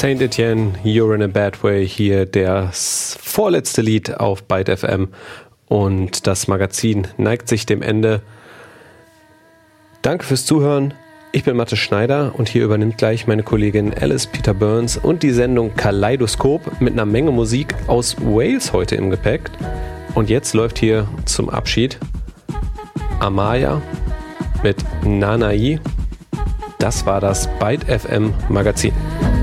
Saint Etienne, You're in a Bad Way, hier das vorletzte Lied auf Byte FM und das Magazin neigt sich dem Ende. Danke fürs Zuhören. Ich bin Mathe Schneider und hier übernimmt gleich meine Kollegin Alice Peter Burns und die Sendung Kaleidoskop mit einer Menge Musik aus Wales heute im Gepäck. Und jetzt läuft hier zum Abschied Amaya mit Nanai. Das war das Byte FM Magazin.